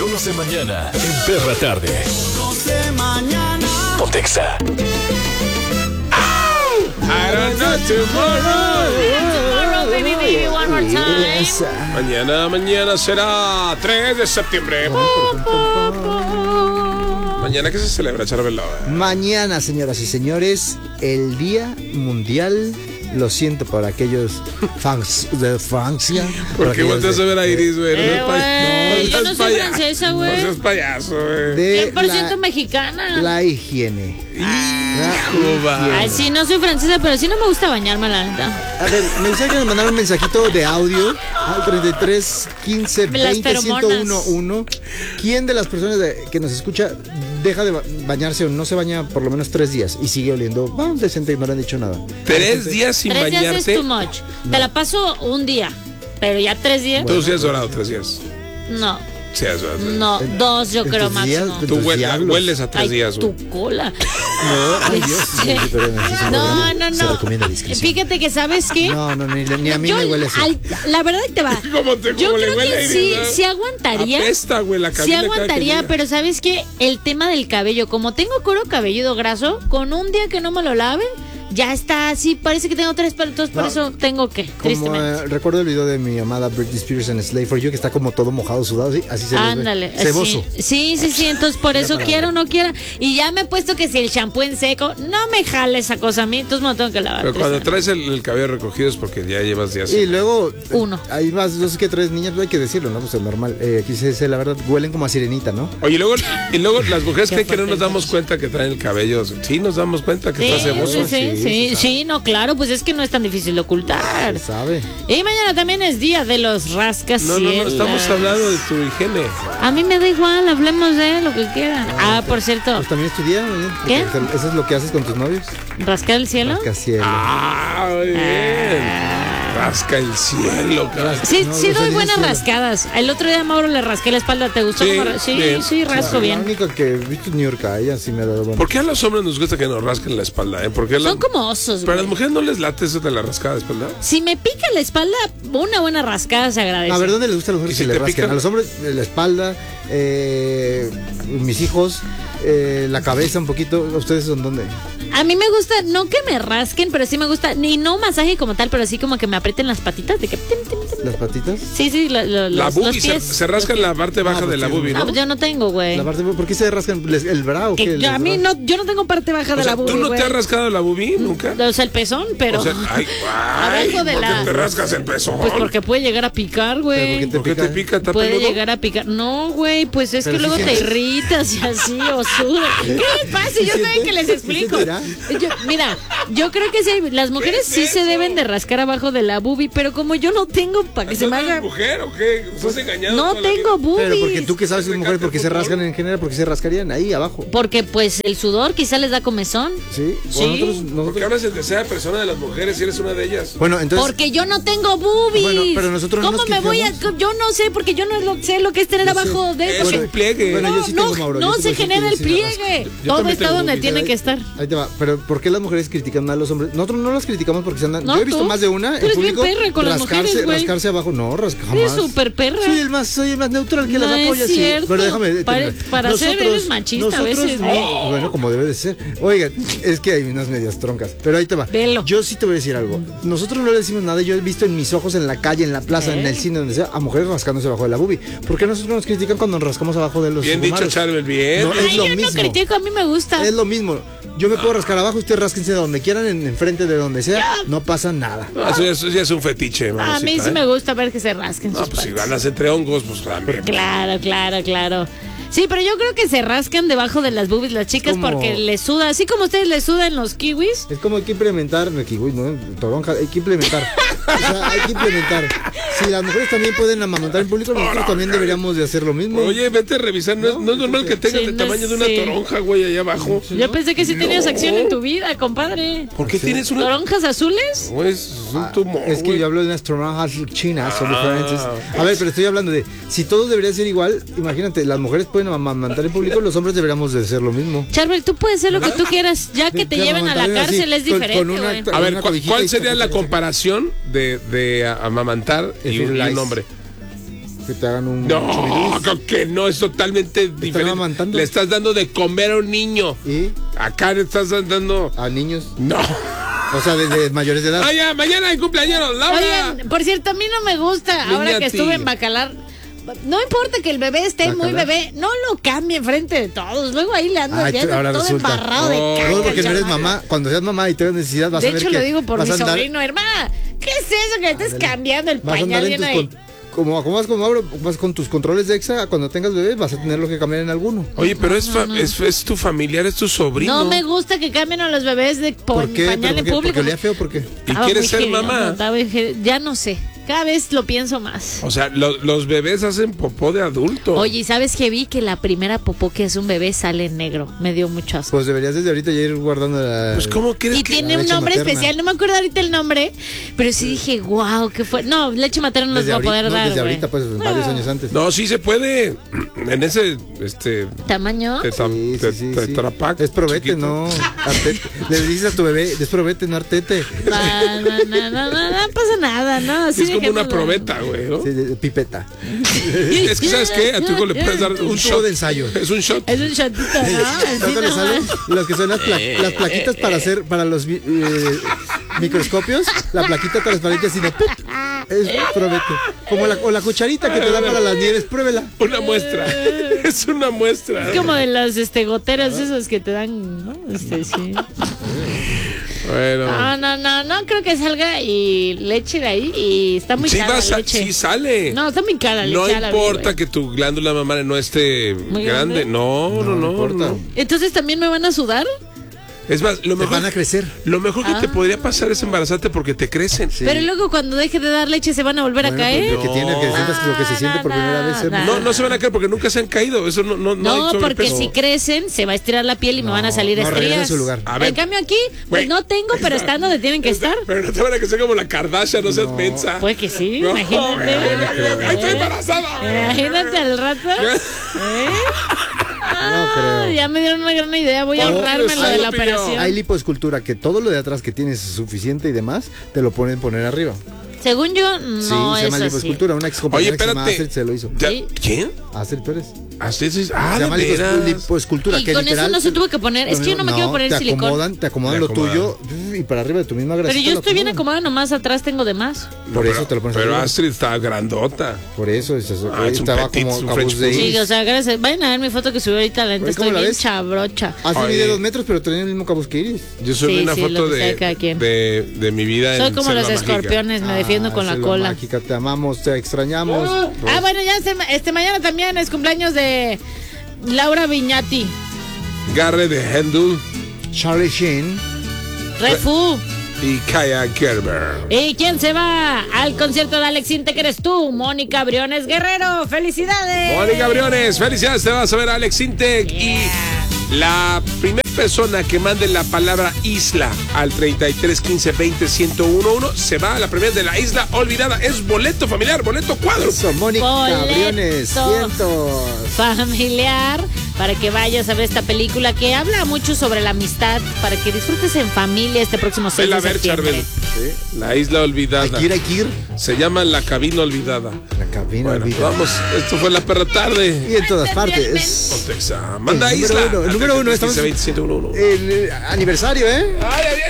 Yo no sé mañana en Perra Tarde. No sé mañana. Pontexa. I don't know tomorrow. Tomorrow, baby, baby, one more time. Mañana será 3 de septiembre. Mañana, ¿qué se celebra, Charbel? Mañana, señoras y señores, el Día Mundial. Lo siento por aquellos fans de Francia. ¿Por qué volteas a ver a Iris, güey? Yo no soy francesa, güey. No seas payaso, güey. 100% mexicana. La higiene. Ay, sí, no soy francesa, pero sí no me gusta bañarme, la neta. A ver, me gustaría que nos mandaran un mensajito de audio al 33 15 20 1011. ¿Quién de las personas que nos escucha deja de bañarse o no se baña por lo menos 3 días y sigue oliendo decente y no le han dicho nada? 3 días sin 3 bañarte. días es too much. Te la paso un día, pero ya 3 días. Tú sí has dorado 3 días. No. Sí has dorado. No, 2 yo creo máximo. Tú hueles a 3 días, güey. Tu cola. No, no. Se recomienda discreción. Fíjate que, ¿sabes qué? No, ni a mí me huele así. La verdad te va. Yo creo que sí aguantaría. Apesta, güey, la cabina. Sí aguantaría, pero ¿sabes qué? El tema del cabello, como tengo cuero cabelludo graso, con un día que no me lo lave, ya está así, parece que tengo 3 pelos, por eso tengo que, tristemente. Recuerdo el video de mi amada Britney Spears en Slave for You, que está como todo mojado, sudado, así se ve. Ándale, ceboso. Sí, entonces por eso quiera o no quiera. Y ya me he puesto que si el shampoo en seco, no me jale esa cosa a mí, entonces me lo tengo que lavar. Pero cuando traes el cabello recogido es porque ya llevas días. Y luego, uno. Hay más, no sé qué 3 niñas, hay que decirlo, ¿no? Pues es normal. Aquí la verdad, huelen como a sirenita, ¿no? Oye, y luego las mujeres creen que no nos damos cuenta que traen el cabello. Sí, nos damos cuenta que está ceboso. Sí, no, claro, pues es que no es tan difícil de ocultar. Se sabe. Y mañana también es día de los rascacielos. No, estamos hablando de tu higiene. A mí me da igual, hablemos de lo que quieran. Por cierto. Pues también estudia, ¿Qué? ¿Eso es lo que haces con tus novios? ¿Rascar el cielo? Rascacielos. Muy bien. Rasca el cielo, cara. Sí, doy buenas rascadas. El otro día a Mauro le rasqué la espalda. ¿Te gustó? Sí, rasco bien. La única que he visto en New York, ella sí me ha dado bueno. ¿Por qué a los hombres nos gusta que nos rasquen la espalda? Son como osos, Pero a güey. las mujeres no les late eso de la rascada de espalda. Si me pica la espalda, una buena rascada se agradece. A ver, ¿dónde les gusta a los hombres que le rasquen? pican? A los hombres la espalda, mis hijos, la cabeza un poquito. ¿Ustedes son dónde? A mí me gusta, no que me rasquen, pero sí me gusta, ni no masaje como tal, pero sí como que me aprieten las patitas. De que... ¿Las patitas? Sí, la los boobie pies. se rasca en la parte baja de la boobie, ¿no? No, yo no tengo, güey. ¿Por qué se rascan el bra o qué? Yo no tengo parte baja de la boobie, ¿tú no güey. te has rascado la boobie nunca? O sea, el pezón, pero... O sea, abajo de ¿por la... qué te rascas el pezón? Pues porque puede llegar a picar, güey. ¿Por qué te pica? ¿Está Puede peludo? llegar a picar. No, güey, pues es Pero que sí luego te sientes. irritas y así, o sudas. ¿Qué les pasa? Yo sé que les explico. Mira, yo creo que sí, las mujeres sí se deben de rascar abajo de la boobie, pero como yo no tengo para que se me haga... mujer o qué? ¿Estás engañado? No tengo boobies. Pero porque tú que sabes que mujeres, ¿por qué se rascan en general? ¿Por qué se rascarían ahí abajo? Porque pues el sudor quizá les da comezón. Sí. Sí. Porque hablas en tercera persona de las mujeres y eres una de ellas. Bueno, entonces. Porque yo no tengo boobies. Bueno, pero nosotros no ¿Cómo nos me voy a...? quejamos. Yo no sé, porque yo no sé lo que es tener abajo de... Es un pliegue. Bueno, yo sí tengo, Mauro. No yo te se puedo decir genera que el yo sí me rasco. pliegue. Yo Todo también está tengo donde boobies. tiene que estar. Ahí te va. Pero ¿por qué las mujeres critican a los hombres? Nosotros no las criticamos porque se andan. No, yo he visto tú. más de una Tú en eres bien público perra con las mujeres, güey. rascarse abajo. No, jamás. Eres súper perra. Soy el más neutral que No las apoya. es Sí. cierto. Pero déjame. Para ser eres machista a veces. No, bueno, como debe de ser. Oigan, es que hay unas medias troncas. Pero ahí te va. Velo. Yo sí te voy a decir algo. Nosotros no le decimos nada. Yo he visto en mis ojos, en la calle, en la plaza, en el cine, donde sea, a mujeres rascándose abajo de la boobie. ¿Por qué nosotros nos critican cuando nos rascamos abajo de los Bien dicho, humanos? Charbel, bien. No, es Ay, lo yo mismo. no critico, a mí me gusta. Es lo mismo. Yo me puedo rascar abajo, ustedes rásquense de donde quieran, enfrente de donde sea, no pasa nada. No, eso ya es un fetiche, A mí sí me gusta ver que se rasquen No, sus pues si partes. ganas entre hongos, pues también. Claro. Sí, pero yo creo que se rascan debajo de las boobies las chicas Como- porque les suda, así como ustedes les sudan los kiwis. Es como hay que implementar, toronja, hay que implementar. O sea, hay que implementar. Si las mujeres también pueden amamantar en público, nosotros también deberíamos de hacer lo mismo. Oye, vete a revisar, no es normal que tengas Sí, el no tamaño de una sé. toronja, güey, allá abajo. Yo pensé que sí tenías acción en tu vida, compadre. ¿Por qué tienes una...? ¿Toronjas azules? Güey, es un tumor, Es que güey. yo hablo de unas toronjas chinas, son diferentes. A ver, pero estoy hablando de, si todo debería ser igual, imagínate, las mujeres pueden amamantar en público, los hombres deberíamos de hacer lo mismo. Charbel, tú puedes hacer lo que tú quieras, ya que te lleven a la amamantar así, cárcel es con diferente, una- güey. A ver, una cobijita ¿cuál y sería la saca- comparación de amamantar y un Firulais. hombre? Que te hagan un No, chubiduz. creo que no, es totalmente diferente. amamantando. Le estás dando de comer a un niño. ¿Y? Acá le estás dando... A niños. No. O sea, de mayores de edad. Ah, ya, mañana hay cumpleaños, Laura. Oigan, por cierto, a mí no me gusta, ahora que estuve en Bacalar, no importa que el bebé esté muy bebé, no lo cambie enfrente de todos. Luego ahí le ando viendo ahora todo resulta. embarrado de caca. No, porque el no eres chamaco. mamá. Cuando seas mamá y tengas necesidad, vas De a ver hecho, que lo digo por vas mi a andar- sobrino, hermana. ¿Qué es eso que le estés cambiando el Vas a andar pañal en lleno tus de... como vas con tus controles de EXA, cuando tengas bebé vas a tenerlo que cambiar en alguno. Oye, pero es tu familiar, es tu sobrino. No me gusta que cambien a los bebés de ¿Por qué? pañal en ¿Por qué? público. ¿Porque olía feo? ¿Por qué? ¿Y Estaba quieres muy ser hediondo, mamá? ya no sé. Cada vez lo pienso más. O sea, los bebés hacen popó de adulto. Oye, ¿y sabes que vi que la primera popó que es un bebé sale en negro? Me dio mucho asco. Pues deberías desde ahorita ya ir guardando la... Pues, ¿cómo crees Y que...? tiene un leche nombre materna. especial, no me acuerdo ahorita el nombre, pero sí dije, wow, ¿qué fue? No, leche materna no nos Desde va a poder ahorita, no, dar, desde güey. ahorita, pues varios años antes. No, sí se puede. En ese, ¿Tamaño? tetrapack Es probete, chiquito. no artete. Le dices a tu bebé, es probete, no artete. No pasa nada, ¿no? Así Es como una dejémoslo. probeta, güey, ¿no? Sí, pipeta. Es que, ¿sabes qué? A tu hijo le puedes dar un tubo shot de ensayo. Es un shot. Es un shotito, ¿no? Así ¿Cuánto le nomás. salen? Los que son las plaquitas para los microscopios, la plaquita transparente así de ¡pup! Es probete. Como la cucharita que te dan para las nieves, pruébela. Una muestra. Es una muestra. Es como de las goteras esas que te dan, ¿no? Sí. Bueno. No creo que salga y leche de ahí y está muy Sí, cara la leche. sí sale. No, está muy cara la leche. No ya la vi, importa güey. que tu glándula mamaria no esté ¿Muy grande. grande? No importa. no. Entonces también me van a sudar. Es más, lo Te mejor, van a crecer. lo mejor que te podría pasar es embarazarte porque te crecen. Sí. Pero luego cuando deje de dar leche se van a volver a Bueno, caer. pues, que sientas lo que se siente por primera vez. No se van a caer porque nunca se han caído. Eso no hay No, porque sobrepeso. si crecen se va a estirar la piel y me van a salir regresa estrías. a su lugar. A ver. En cambio aquí, Güey. pues no tengo, pero están donde tienen que estar. Pero no te van a crecer como la Kardashian, no seas mensa. Pues que sí, No, imagínate. ¡Ay, estoy embarazada! Imagínate al rato. No creo. Ya me dieron una gran idea. Voy a ahorrarme lo de la estúpido. operación. Hay lipoescultura, que todo lo de atrás que tienes es suficiente y demás, te lo pueden poner arriba. Según yo, no Sí, se llama es así. lipoescultura. Una ex Oye, compañera que se llama espérate. Astrid se lo hizo. Ya- Sí. ¿Quién? Astrid Pérez. Así es. Se llama ¿de veras? lipoescultura. Y que con eso literal no se tuvo que poner. Es que yo no me quiero poner te silicón. te acomodan Te lo acomodan. tuyo y para arriba de tu misma grasa. Pero yo estoy bien acomodada, nomás atrás tengo de más. Por eso te lo pones Pero arriba. Astrid está grandota. Por eso es un estaba petit, como un a French bus de Sí. Sí, o sea, gracias. Vayan a ver mi foto que subí ahorita. La neta, Oye, ¿cómo estoy la bien ves? chabrocha. Hace Oye. mide 2 metros, pero tenía el mismo cabuz que Iris. Yo subí Sí, una sí, foto lo que sea de cada quien. de mi vida Soy en como los Selva Mágica. escorpiones, me defiendo con la Selva cola. Mágica, te amamos, te extrañamos. Ah, bueno, ya mañana también es cumpleaños de Laura Viñati. Garre de Hendul Charlie Sheen. Refu. y Kaya Gerber. ¿Y quién se va al concierto de Alex Intec? Eres tú, Mónica Briones Guerrero. ¡Felicidades! Mónica Briones, felicidades, te vas a ver a Alex Intec. Y la primera persona que mande la palabra isla al 33 15 20 1011 se va a la primera de la isla olvidada. Es boleto familiar, boleto cuadro. Eso, Mónica Boleto. Briones, cientos. Familiar, para que vayas a ver esta película que habla mucho sobre la amistad, para que disfrutes en familia este próximo 6 Vela de a ver, septiembre. Charbel. La isla olvidada. Hay que ir. Se llama La Cabina Olvidada. La cabina Bueno, olvidada. vamos, esto fue La Perra Tarde. Y en todas partes. Pontexa. Manda El número isla. uno, el al número uno, 33 15 20 1011. El aniversario, ¿eh? ¡Ay, ya viene!